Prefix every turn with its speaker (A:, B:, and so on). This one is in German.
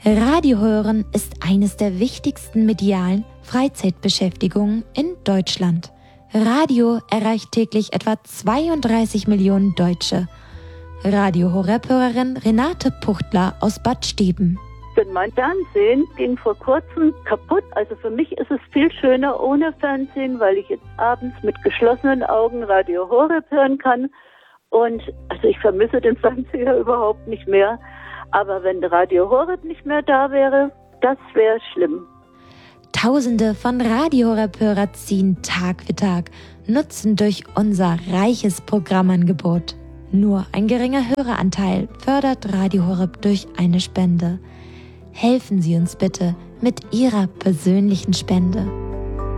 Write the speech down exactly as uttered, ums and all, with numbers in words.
A: Radio hören ist eines der wichtigsten medialen Freizeitbeschäftigungen in Deutschland. Radio erreicht täglich etwa zweiunddreißig Millionen Deutsche. Radio Horeb-Hörerin Renate Puchtler aus Bad Steben.
B: Denn mein Fernsehen ging vor kurzem kaputt. Also für mich ist es viel schöner ohne Fernsehen, weil ich jetzt abends mit geschlossenen Augen Radio Horeb hören kann. Und also ich vermisse den Fernseher überhaupt nicht mehr. Aber wenn Radio Horeb nicht mehr da wäre, das wäre schlimm.
A: Tausende von Radio Horeb-Hörer ziehen Tag für Tag, nutzen durch unser reiches Programmangebot. Nur ein geringer Höreranteil fördert Radio Horeb durch eine Spende. Helfen Sie uns bitte mit Ihrer persönlichen Spende.